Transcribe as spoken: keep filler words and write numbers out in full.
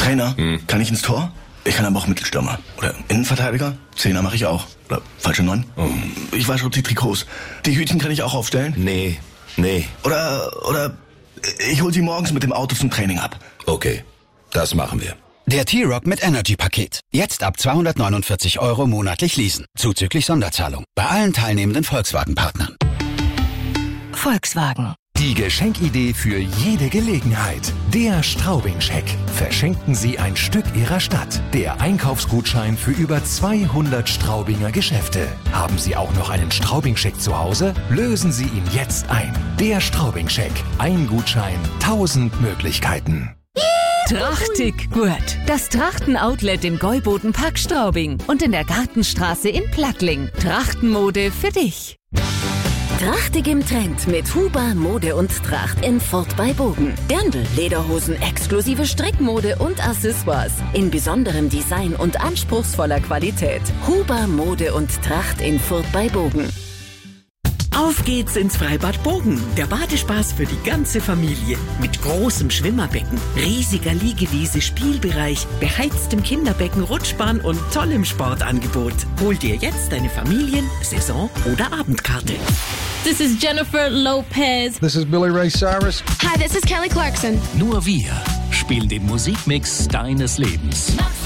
Trainer, Hm. kann ich ins Tor? Ich kann aber auch Mittelstürmer. Oder Innenverteidiger? Zehner mache ich auch. Oder falsche Neun? Oh. Ich wasche die Trikots. Die Hütchen kann ich auch aufstellen? Nee, nee. Oder, oder ich hol sie morgens mit dem Auto zum Training ab. Okay, das machen wir. Der T-Rock mit Energy-Paket. Jetzt ab zweihundertneunundvierzig Euro monatlich leasen. Zuzüglich Sonderzahlung. Bei allen teilnehmenden Volkswagen-Partnern. Volkswagen. Die Geschenkidee für jede Gelegenheit. Der Straubing-Scheck. Verschenken Sie ein Stück Ihrer Stadt. Der Einkaufsgutschein für über zweihundert Straubinger Geschäfte. Haben Sie auch noch einen Straubing-Scheck zu Hause? Lösen Sie ihn jetzt ein. Der Straubing-Scheck. Ein Gutschein, tausend Möglichkeiten. Trachtig gut. Das Trachten-Outlet im Gäuboden-Park Straubing und in der Gartenstraße in Plattling. Trachtenmode für dich. Trachtig im Trend mit Huber Mode und Tracht in Furt bei Bogen. Dirndl, Lederhosen, exklusive Strickmode und Accessoires. In besonderem Design und anspruchsvoller Qualität. Huber Mode und Tracht in Furt bei Bogen. Auf geht's ins Freibad Bogen. Der Badespaß für die ganze Familie. Mit großem Schwimmerbecken, riesiger Liegewiese, Spielbereich, beheiztem Kinderbecken, Rutschbahn und tollem Sportangebot. Hol dir jetzt deine Familien-, Saison- oder Abendkarte. This is Jennifer Lopez. This is Billy Ray Cyrus. Hi, this is Kelly Clarkson. Nur wir spielen den Musikmix deines Lebens.